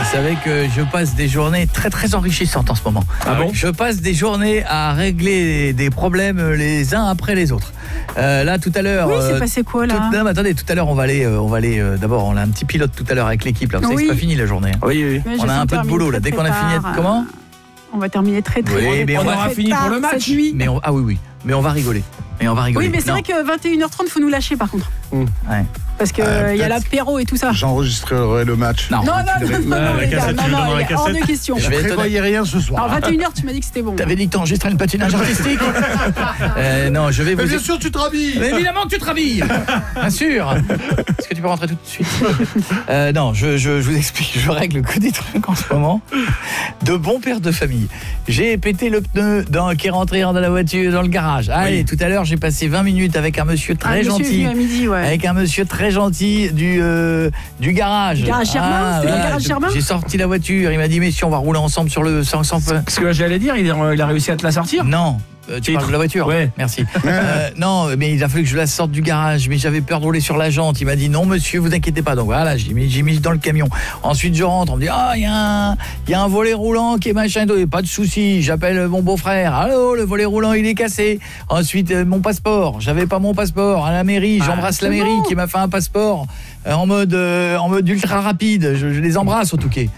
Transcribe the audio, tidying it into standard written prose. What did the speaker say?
savez que je passe des journées très très enrichissantes en ce moment. Ah bon ? Je passe des journées à régler des problèmes les uns après les autres. Là tout à l'heure. Oui, c'est passé quoi là ? Non, mais attendez, tout à l'heure on va aller d'abord on a un petit pilote tout à l'heure avec l'équipe là. Vous savez que c'est pas fini la journée. Oui. Mais On a un peu de boulot là. Dès qu'on a fini, comment ? On va terminer très Oui, mais on aura fini pour le match. Cette nuit. Mais oui, mais on va rigoler. Oui, mais c'est vrai que 21h30, faut nous lâcher par contre. Ouais. Parce que il y a l'apéro et tout ça. J'enregistrerai le match. Non. Non, les gars, non, il est hors de question. Je vais Prévoyez rien ce soir. Alors 21h, tu m'as dit que c'était bon. T'avais dit que t'enregistrais une patinage artistique. Non, je vais vous. Mais bien sûr, tu te rhabilles. Mais évidemment que tu te rhabilles. Bien sûr. Est-ce que tu peux rentrer tout de suite ? Non, je vous explique. Je règle que des trucs en ce moment. De bons pères de famille. J'ai pété le pneu qui est rentré dans la voiture, dans le garage. Allez, tout à l'heure, j'ai passé 20 minutes avec un monsieur très gentil. À midi, ouais. Avec un monsieur très gentil du garage. Du garage Germain, c'était le garage Germain ? J'ai sorti la voiture, il m'a dit messieurs, on va rouler ensemble sur le sans Parce que j'allais dire, il a réussi à te la sortir. Non. Tu parles de la voiture ? Ouais. Merci. Non, mais il a fallu que je la sorte du garage, mais j'avais peur de rouler sur la jante. Il m'a dit non monsieur, vous inquiétez pas. Donc voilà, j'ai mis dans le camion. Ensuite je rentre, on me dit il y a un volet roulant qui est machin, pas de souci. J'appelle mon beau-frère. Allô, le volet roulant il est cassé. Ensuite mon passeport, j'avais pas mon passeport à la mairie. J'embrasse la mairie qui m'a fait un passeport en mode ultra rapide. Je les embrasse au Touquet.